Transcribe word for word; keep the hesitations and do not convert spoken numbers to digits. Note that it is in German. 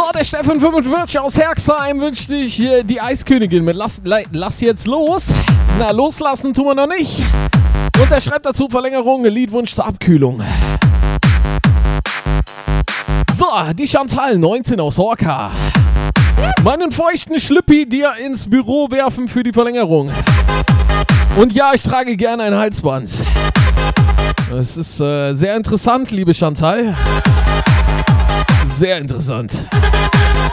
der Steffen fünfundvierzig aus Herxheim wünscht sich äh, die Eiskönigin mit lass, la, lass jetzt los. Na, loslassen tun wir noch nicht. Und er schreibt dazu Verlängerung, Liedwunsch zur Abkühlung. So, die Chantal, neunzehn aus Horka. Meinen feuchten Schlüppi dir ins Büro werfen für die Verlängerung. Und ja, ich trage gerne ein Halsband. Das ist äh, sehr interessant, liebe Chantal. Sehr interessant.